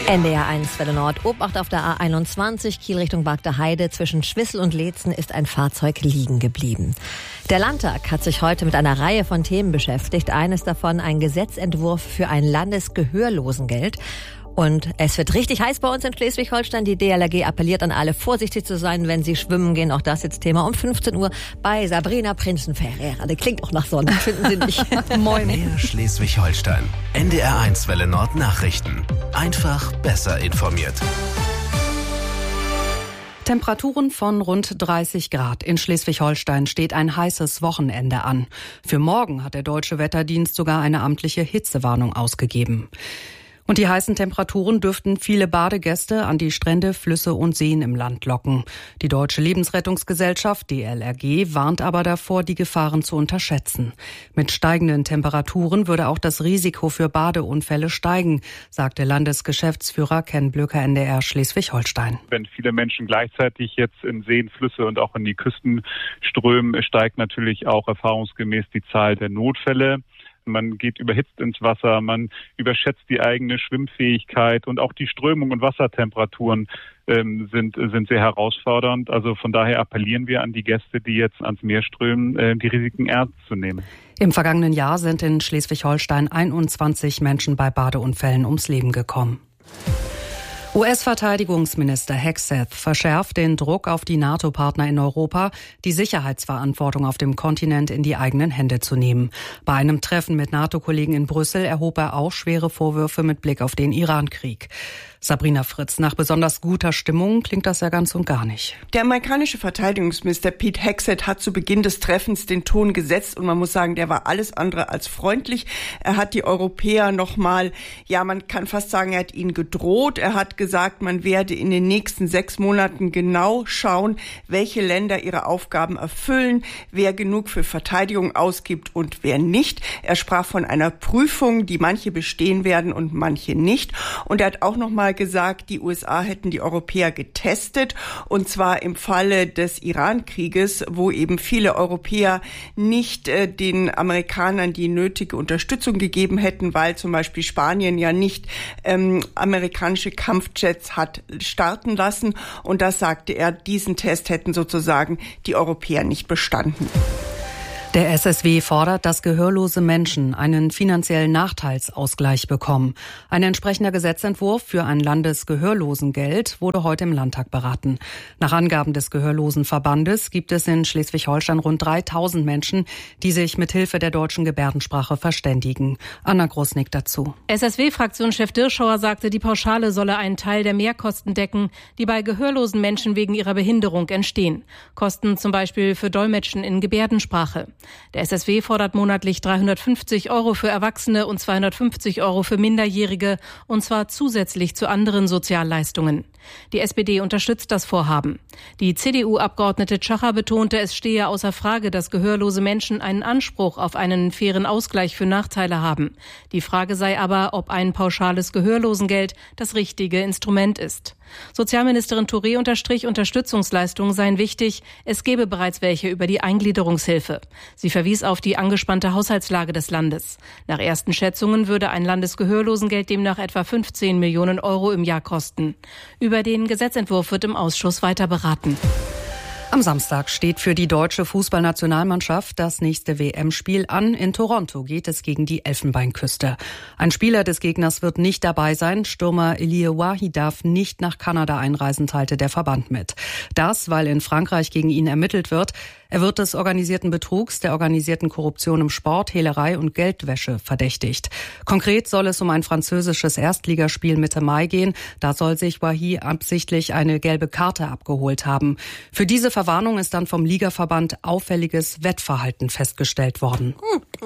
NDR 1 Welle Nord, Obacht auf der A21, Kiel Richtung Bagder Heide. Zwischen Schwissel und Leetzen ist ein Fahrzeug liegen geblieben. Der Landtag hat sich heute mit einer Reihe von Themen beschäftigt. Eines davon ein Gesetzentwurf für ein Landesgehörlosengeld. Und es wird richtig heiß bei uns in Schleswig-Holstein. Die DLRG appelliert an alle, vorsichtig zu sein, wenn sie schwimmen gehen. Auch das jetzt Thema um 15 Uhr bei Sabrina Prinzenferreira. Das klingt auch nach Sonne, finden Sie nicht? Moin. Mehr Schleswig-Holstein. NDR 1 Welle Nord Nachrichten. Einfach besser informiert. Temperaturen von rund 30 Grad. In Schleswig-Holstein steht ein heißes Wochenende an. Für morgen hat der Deutsche Wetterdienst sogar eine amtliche Hitzewarnung ausgegeben. Und die heißen Temperaturen dürften viele Badegäste an die Strände, Flüsse und Seen im Land locken. Die Deutsche Lebensrettungsgesellschaft, DLRG, warnt aber davor, die Gefahren zu unterschätzen. Mit steigenden Temperaturen würde auch das Risiko für Badeunfälle steigen, sagte Landesgeschäftsführer Ken Blöker, NDR Schleswig-Holstein. Wenn viele Menschen gleichzeitig jetzt in Seen, Flüsse und auch in die Küsten strömen, steigt natürlich auch erfahrungsgemäß die Zahl der Notfälle. Man geht überhitzt ins Wasser, man überschätzt die eigene Schwimmfähigkeit und auch die Strömung und Wassertemperaturen sind sehr herausfordernd. Also von daher appellieren wir an die Gäste, die jetzt ans Meer strömen, die Risiken ernst zu nehmen. Im vergangenen Jahr sind in Schleswig-Holstein 21 Menschen bei Badeunfällen ums Leben gekommen. US-Verteidigungsminister Hegseth verschärft den Druck auf die NATO-Partner in Europa, die Sicherheitsverantwortung auf dem Kontinent in die eigenen Hände zu nehmen. Bei einem Treffen mit NATO-Kollegen in Brüssel erhob er auch schwere Vorwürfe mit Blick auf den Iran-Krieg. Sabrina Fritz, nach besonders guter Stimmung klingt das ja ganz und gar nicht. Der amerikanische Verteidigungsminister Pete Hegseth hat zu Beginn des Treffens den Ton gesetzt und man muss sagen, der war alles andere als freundlich. Er hat die Europäer nochmal, man kann fast sagen, er hat ihnen gedroht. Er hat gesagt, man werde in den nächsten 6 Monaten genau schauen, welche Länder ihre Aufgaben erfüllen, wer genug für Verteidigung ausgibt und wer nicht. Er sprach von einer Prüfung, die manche bestehen werden und manche nicht. Und er hat auch nochmal gesagt, die USA hätten die Europäer getestet, und zwar im Falle des Iran-Krieges, wo eben viele Europäer nicht den Amerikanern die nötige Unterstützung gegeben hätten, weil zum Beispiel Spanien ja nicht amerikanische Kampfjets hat starten lassen. Und das sagte er, diesen Test hätten sozusagen die Europäer nicht bestanden. Der SSW fordert, dass gehörlose Menschen einen finanziellen Nachteilsausgleich bekommen. Ein entsprechender Gesetzentwurf für ein Landesgehörlosengeld wurde heute im Landtag beraten. Nach Angaben des Gehörlosenverbandes gibt es in Schleswig-Holstein rund 3000 Menschen, die sich mit Hilfe der deutschen Gebärdensprache verständigen. Anna Grosnick dazu. SSW-Fraktionschef Dirschauer sagte, die Pauschale solle einen Teil der Mehrkosten decken, die bei gehörlosen Menschen wegen ihrer Behinderung entstehen. Kosten zum Beispiel für Dolmetschen in Gebärdensprache. Der SSW fordert monatlich 350 € für Erwachsene und 250 € für Minderjährige, und zwar zusätzlich zu anderen Sozialleistungen. Die SPD unterstützt das Vorhaben. Die CDU-Abgeordnete Tschacher betonte, es stehe außer Frage, dass gehörlose Menschen einen Anspruch auf einen fairen Ausgleich für Nachteile haben. Die Frage sei aber, ob ein pauschales Gehörlosengeld das richtige Instrument ist. Sozialministerin Touré unterstrich, Unterstützungsleistungen seien wichtig. Es gebe bereits welche über die Eingliederungshilfe. Sie verwies auf die angespannte Haushaltslage des Landes. Nach ersten Schätzungen würde ein Landesgehörlosengeld demnach etwa 15 Millionen € im Jahr kosten. Über den Gesetzentwurf wird im Ausschuss weiter beraten. Am Samstag steht für die deutsche Fußballnationalmannschaft das nächste WM-Spiel an. In Toronto geht es gegen die Elfenbeinküste. Ein Spieler des Gegners wird nicht dabei sein. Stürmer Elie Wahi darf nicht nach Kanada einreisen, teilte der Verband mit. Das, weil in Frankreich gegen ihn ermittelt wird. Er wird des organisierten Betrugs, der organisierten Korruption im Sport, Hehlerei und Geldwäsche verdächtigt. Konkret soll es um ein französisches Erstligaspiel Mitte Mai gehen. Da soll sich Wahi absichtlich eine gelbe Karte abgeholt haben. Für diese Verwarnung ist dann vom Ligaverband auffälliges Wettverhalten festgestellt worden.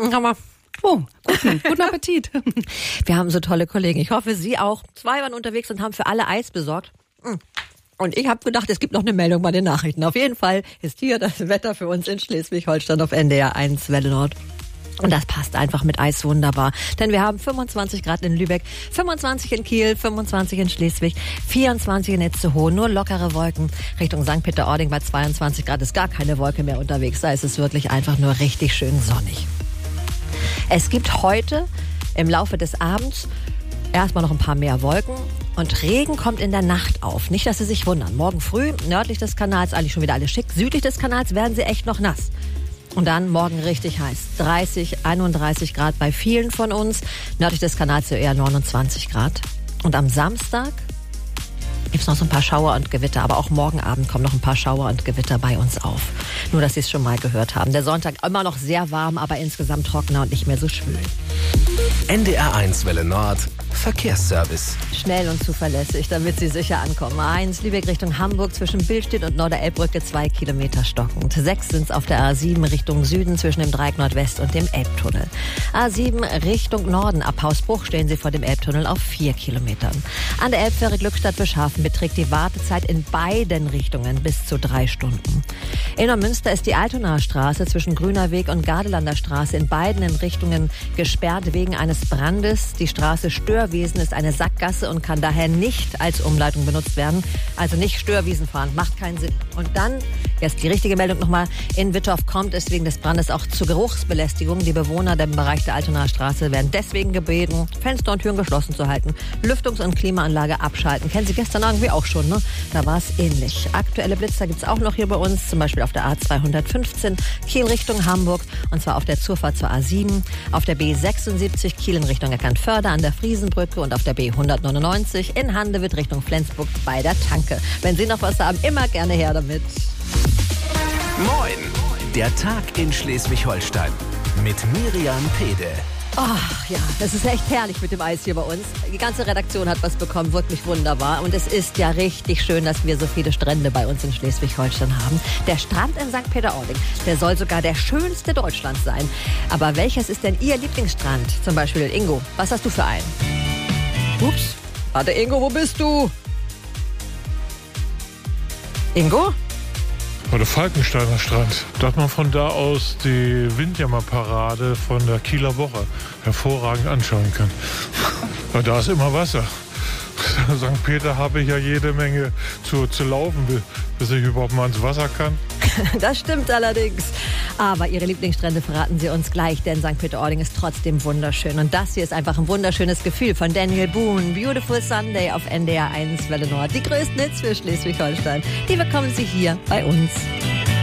Oh, guten Appetit. Wir haben so tolle Kollegen. Ich hoffe, Sie auch. 2 waren unterwegs und haben für alle Eis besorgt. Und ich habe gedacht, es gibt noch eine Meldung bei den Nachrichten. Auf jeden Fall ist hier das Wetter für uns in Schleswig-Holstein auf NDR 1 Welle Nord. Und das passt einfach mit Eis wunderbar. Denn wir haben 25 Grad in Lübeck, 25 in Kiel, 25 in Schleswig, 24 in Itzehoe, nur lockere Wolken. Richtung St. Peter-Ording bei 22 Grad ist gar keine Wolke mehr unterwegs. Da ist es wirklich einfach nur richtig schön sonnig. Es gibt heute im Laufe des Abends erstmal noch ein paar mehr Wolken. Und Regen kommt in der Nacht auf. Nicht, dass Sie sich wundern. Morgen früh, nördlich des Kanals, eigentlich schon wieder alles schick. Südlich des Kanals werden Sie echt noch nass. Und dann morgen richtig heiß. 30, 31 Grad bei vielen von uns. Nördlich des Kanals eher 29 Grad. Und am Samstag gibt es noch so ein paar Schauer und Gewitter. Aber auch morgen Abend kommen noch ein paar Schauer und Gewitter bei uns auf. Nur, dass Sie es schon mal gehört haben. Der Sonntag immer noch sehr warm, aber insgesamt trockener und nicht mehr so schwül. NDR1 Welle Nord. Verkehrsservice. Schnell und zuverlässig, damit Sie sicher ankommen. A1 Lübeck Richtung Hamburg zwischen Billstedt und Norderelbbrücke 2 Kilometer stockend. 6 sind es auf der A7 Richtung Süden zwischen dem Dreieck Nordwest und dem Elbtunnel. A7 Richtung Norden ab Hausbruch stehen Sie vor dem Elbtunnel auf 4 Kilometern. An der Elbfähre Glückstadt-Bischhafen beträgt die Wartezeit in beiden Richtungen bis zu 3 Stunden. In Neumünster ist die Altonaer Straße zwischen Grüner Weg und Gardelander Straße in beiden Richtungen gesperrt wegen eines Brandes. Die Straße Störwiesen ist eine Sackgasse und kann daher nicht als Umleitung benutzt werden. Also nicht Störwiesen fahren, macht keinen Sinn. Und dann, jetzt die richtige Meldung nochmal, in Wittorf kommt es wegen des Brandes auch zu Geruchsbelästigung. Die Bewohner im Bereich der Altonaer Straße werden deswegen gebeten, Fenster und Türen geschlossen zu halten, Lüftungs- und Klimaanlage abschalten. Kennen Sie gestern irgendwie auch schon, ne? Da war es ähnlich. Aktuelle Blitzer gibt es auch noch hier bei uns, zum Beispiel auf der A215 Kiel Richtung Hamburg, und zwar auf der Zufahrt zur A7, auf der B76 Kiel in Richtung Eckernförde an der Friesenbrücke und auf der B199 in Handewitt Richtung Flensburg bei der Tanke. Wenn Sie noch was haben, immer gerne her damit. Moin! Der Tag in Schleswig-Holstein mit Miriam Pede. Ach ja, das ist echt herrlich mit dem Eis hier bei uns. Die ganze Redaktion hat was bekommen, wirklich wunderbar. Und es ist ja richtig schön, dass wir so viele Strände bei uns in Schleswig-Holstein haben. Der Strand in St. Peter-Ording, der soll sogar der schönste Deutschlands sein. Aber welches ist denn Ihr Lieblingsstrand? Zum Beispiel Ingo, was hast du für einen? Ups, warte Ingo, wo bist du? Ingo? Oder Falkensteiner Strand. Da hat man von da aus die Windjammerparade von der Kieler Woche hervorragend anschauen kann. Weil da ist immer Wasser. St. Peter habe ich ja jede Menge zu laufen, bis ich überhaupt mal ins Wasser kann. Das stimmt allerdings. Aber Ihre Lieblingsstrände verraten Sie uns gleich, denn St. Peter-Ording ist trotzdem wunderschön. Und das hier ist einfach ein wunderschönes Gefühl von Daniel Boone. Beautiful Sunday auf NDR1 Welle Nord. Die größten Hits für Schleswig-Holstein, die bekommen Sie hier bei uns.